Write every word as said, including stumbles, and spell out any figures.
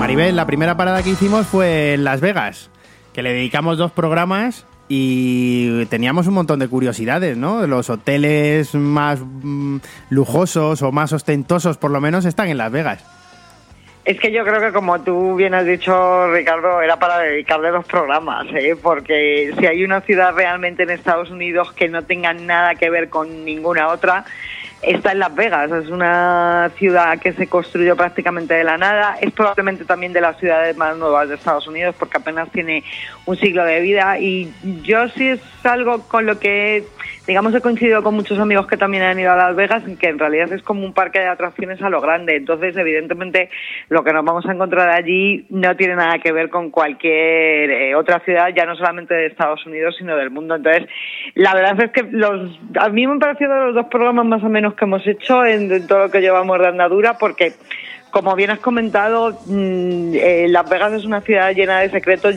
Maribel, la primera parada que hicimos fue en Las Vegas, que le dedicamos dos programas y teníamos un montón de curiosidades, ¿no? Los hoteles más mm, lujosos o más ostentosos, por lo menos, están en Las Vegas. Es que yo creo que, como tú bien has dicho, Ricardo, era para dedicarle dos programas, ¿eh? Porque si hay una ciudad realmente en Estados Unidos que no tenga nada que ver con ninguna otra, está en Las Vegas. Es una ciudad que se construyó prácticamente de la nada. Es probablemente también de las ciudades más nuevas de Estados Unidos porque apenas tiene un siglo de vida. Y yo sí es algo con lo que, digamos, he coincidido con muchos amigos que también han ido a Las Vegas, en que en realidad es como un parque de atracciones a lo grande. Entonces, evidentemente, lo que nos vamos a encontrar allí no tiene nada que ver con cualquier eh, otra ciudad, ya no solamente de Estados Unidos, sino del mundo. Entonces, la verdad es que los a mí me han parecido los dos programas más o menos que hemos hecho en, en todo lo que llevamos de andadura, porque, como bien has comentado, mmm, eh, Las Vegas es una ciudad llena de secretos.